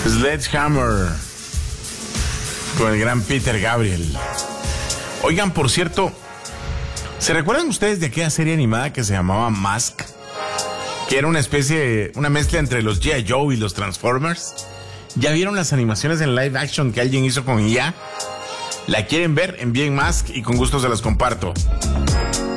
Sledgehammer con el gran Peter Gabriel. Oigan, por cierto, ¿se recuerdan ustedes de aquella serie animada que se llamaba Mask? Que era una mezcla entre los G.I. Joe y los Transformers. ¿Ya vieron las animaciones en live action que alguien hizo con IA? ¿La quieren ver? Envíen Mask y con gusto se las comparto.